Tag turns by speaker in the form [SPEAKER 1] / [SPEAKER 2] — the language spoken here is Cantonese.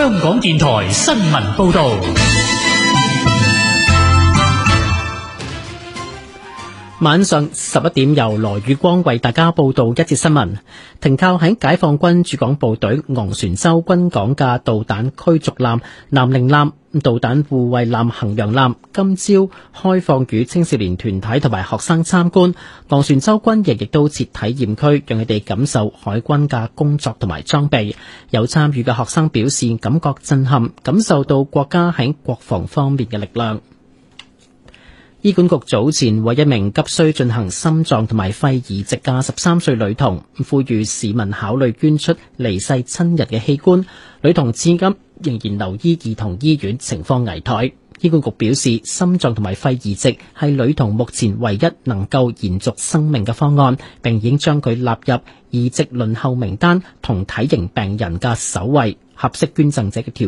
[SPEAKER 1] 香港電台新聞報道。晚上11點，由羅宇光為大家報道一節新聞。停靠喺解放軍駐港部隊昂船洲軍港嘅導彈驅逐艦南寧艦、導彈護衛艦衡陽艦今朝開放予青少年團體同埋學生參觀。昂船洲軍役亦都設體驗區，讓佢哋感受海軍嘅工作同埋裝備。有參與嘅學生表示感覺震撼，感受到國家喺國防方面嘅力量。醫管局早前為一名急需進行心臟同埋肺移植嘅13歲女童，呼籲市民考慮捐出離世親人嘅器官。女童至今仍然留醫兒童醫院，情況危殆。醫管局表示，心臟同埋肺移植係女童目前唯一能夠延續生命嘅方案，並已經將佢納入移植輪候名單同體型病人嘅首位。合適捐贈者嘅條